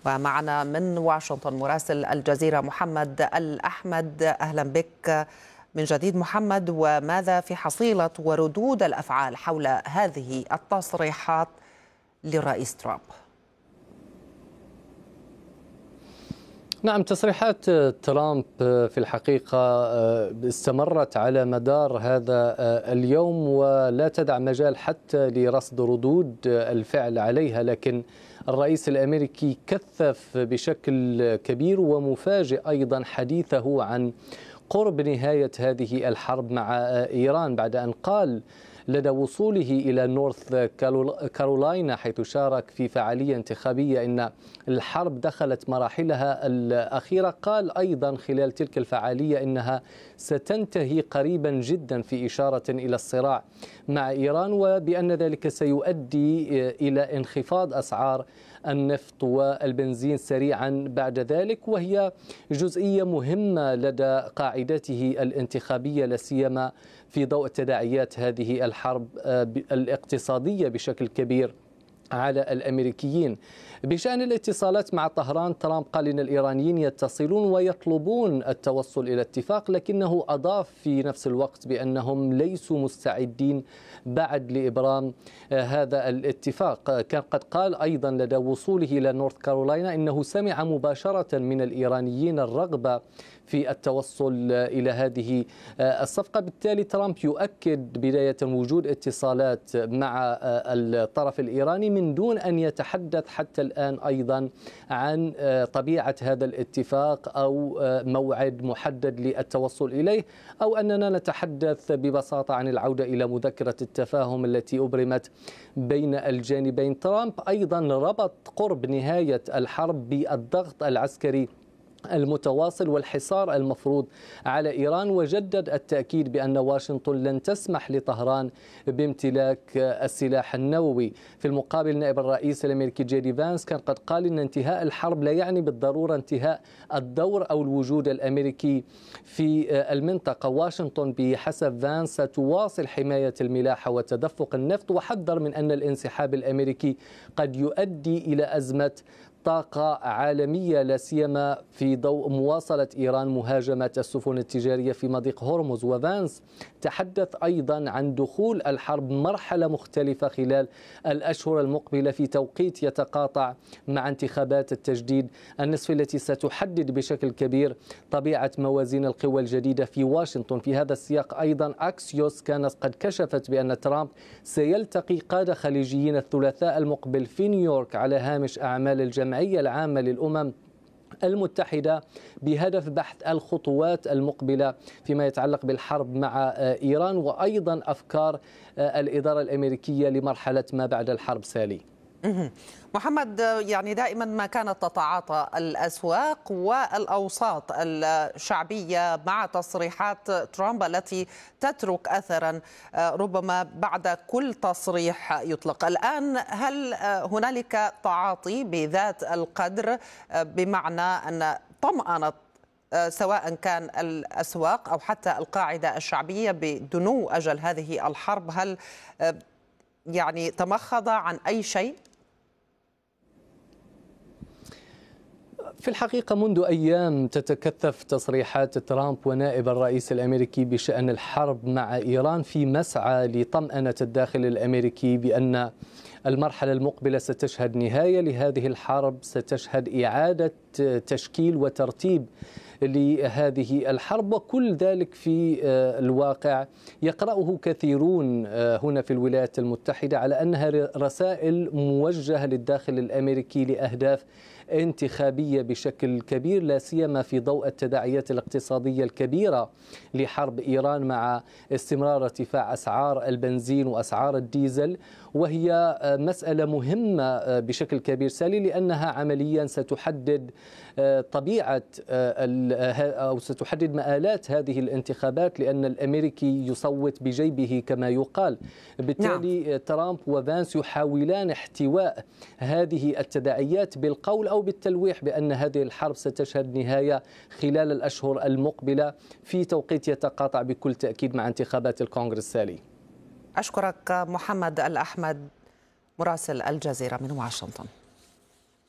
ومعنا من واشنطن مراسل الجزيرة محمد الأحمد. أهلا بك من جديد محمد، وماذا في حصيلة وردود الأفعال حول هذه التصريحات للرئيس ترامب؟ نعم، تصريحات ترامب في الحقيقة استمرت على مدار هذا اليوم ولا تدع مجال حتى لرصد ردود الفعل عليها، لكن الرئيس الأمريكي كثف بشكل كبير ومفاجئ أيضا حديثه عن قرب نهاية هذه الحرب مع إيران، بعد أن قال لدى وصوله إلى نورث كارولاينا حيث شارك في فعالية انتخابية إن الحرب دخلت مراحلها الأخيرة. قال أيضا خلال تلك الفعالية إنها ستنتهي قريبا جدا، في إشارة إلى الصراع مع إيران، وبأن ذلك سيؤدي إلى انخفاض أسعار النفط والبنزين سريعا بعد ذلك، وهي جزئية مهمة لدى قاعدته الانتخابية، لا سيما في ضوء تداعيات هذه الحرب الاقتصادية بشكل كبير على الأمريكيين. بشأن الاتصالات مع طهران، ترامب قال إن الإيرانيين يتصلون ويطلبون التوصل إلى اتفاق، لكنه أضاف في نفس الوقت بأنهم ليسوا مستعدين بعد لإبرام هذا الاتفاق. كان قد قال أيضا لدى وصوله إلى نورث كارولاينا إنه سمع مباشرة من الإيرانيين الرغبة في التوصل إلى هذه الصفقة. بالتالي ترامب يؤكد بداية وجود اتصالات مع الطرف الإيراني من دون أن يتحدث حتى الآن أيضا عن طبيعة هذا الاتفاق أو موعد محدد للتوصل إليه، أو أننا نتحدث ببساطة عن العودة إلى مذكرة التفاهم التي أبرمت بين الجانبين. ترامب أيضا ربط قرب نهاية الحرب بالضغط العسكري المتواصل والحصار المفروض على إيران، وجدد التأكيد بأن واشنطن لن تسمح لطهران بامتلاك السلاح النووي. في المقابل، نائب الرئيس الأمريكي جي دي فانس كان قد قال إن انتهاء الحرب لا يعني بالضرورة انتهاء الدور أو الوجود الأمريكي في المنطقة. واشنطن بحسب فانس ستواصل حماية الملاحة وتدفق النفط، وحذر من أن الانسحاب الأمريكي قد يؤدي إلى أزمة طاقة عالمية، لا سيما في ضوء مواصلة إيران مهاجمة السفن التجارية في مضيق هرمز. وفانس تحدث أيضا عن دخول الحرب مرحلة مختلفة خلال الأشهر المقبلة في توقيت يتقاطع مع انتخابات التجديد النصفي التي ستحدد بشكل كبير طبيعة موازين القوى الجديدة في واشنطن. في هذا السياق أيضا أكسيوس كانت قد كشفت بأن ترامب سيلتقي قادة خليجيين الثلاثاء المقبل في نيويورك على هامش أعمال الجمعية العامة للأمم المتحدة بهدف بحث الخطوات المقبلة فيما يتعلق بالحرب مع إيران، وأيضا أفكار الإدارة الأمريكية لمرحلة ما بعد الحرب. سالي محمد، يعني دائما ما كانت تتعاطى الأسواق والأوساط الشعبية مع تصريحات ترامب التي تترك أثرا ربما بعد كل تصريح يطلق. الآن هل هنالك تعاطي بذات القدر، بمعنى أن طمأنت سواء كان الأسواق أو حتى القاعدة الشعبية بدنو أجل هذه الحرب؟ هل يعني تمخض عن أي شيء؟ في الحقيقة منذ أيام تتكثف تصريحات ترامب ونائب الرئيس الأمريكي بشأن الحرب مع إيران في مسعى لطمأنة الداخل الأمريكي بأن المرحلة المقبلة ستشهد نهاية لهذه الحرب، ستشهد إعادة تشكيل وترتيب لهذه الحرب، وكل ذلك في الواقع يقرأه كثيرون هنا في الولايات المتحدة على أنها رسائل موجهة للداخل الأمريكي لأهداف انتخابية بشكل كبير، لا سيما في ضوء التداعيات الاقتصادية الكبيرة لحرب إيران مع استمرار ارتفاع أسعار البنزين وأسعار الديزل، وهي مسألة مهمة بشكل كبير سالي، لأنها عمليا ستحدد طبيعة أو ستحدد مآلات هذه الانتخابات، لأن الأمريكي يصوت بجيبه كما يقال. بالتالي ترامب وفانس يحاولان احتواء هذه التداعيات بالقول أو بالتلويح بأن هذه الحرب ستشهد نهاية خلال الأشهر المقبلة في توقيت يتقاطع بكل تأكيد مع انتخابات الكونغرس. سالي، أشكرك محمد الأحمد مراسل الجزيرة من واشنطن.